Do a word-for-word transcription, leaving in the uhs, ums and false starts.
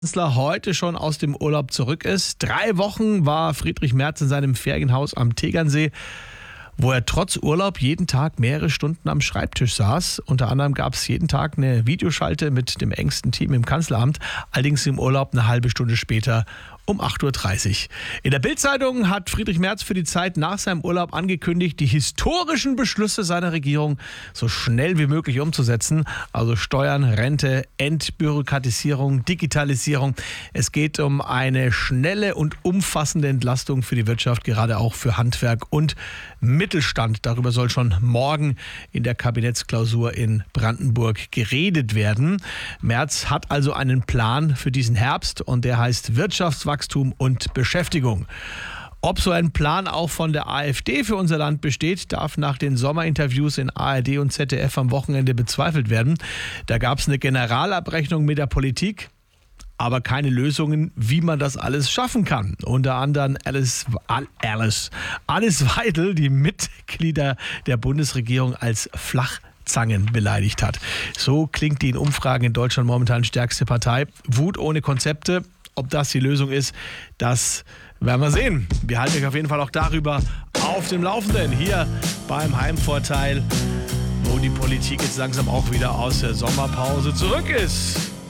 Kanzler heute schon aus dem Urlaub zurück ist. Drei Wochen war Friedrich Merz in seinem Ferienhaus am Tegernsee, wo er trotz Urlaub jeden Tag mehrere Stunden am Schreibtisch saß. Unter anderem gab es jeden Tag eine Videoschalte mit dem engsten Team im Kanzleramt, allerdings im Urlaub eine halbe Stunde später um acht Uhr dreißig. In der Bild-Zeitung hat Friedrich Merz für die Zeit nach seinem Urlaub angekündigt, die historischen Beschlüsse seiner Regierung so schnell wie möglich umzusetzen. Also Steuern, Rente, Entbürokratisierung, Digitalisierung. Es geht um eine schnelle und umfassende Entlastung für die Wirtschaft, gerade auch für Handwerk und Mittelstand. Darüber soll schon morgen in der Kabinettsklausur in Brandenburg geredet werden. Merz hat also einen Plan für diesen Herbst und der heißt Wirtschaftswachstum und Beschäftigung. Ob so ein Plan auch von der AfD für unser Land besteht, darf nach den Sommerinterviews in A R D und Z D F am Wochenende bezweifelt werden. Da gab es eine Generalabrechnung mit der Politik, aber keine Lösungen, wie man das alles schaffen kann. Unter anderem Alice, Alice, Alice Weidel, die Mitglieder der Bundesregierung als Flachzangen beleidigt hat. So klingt die in Umfragen in Deutschland momentan stärkste Partei. Wut ohne Konzepte. Ob das die Lösung ist, das werden wir sehen. Wir halten euch auf jeden Fall auch darüber auf dem Laufenden. Hier beim Heimvorteil, wo die Politik jetzt langsam auch wieder aus der Sommerpause zurück ist.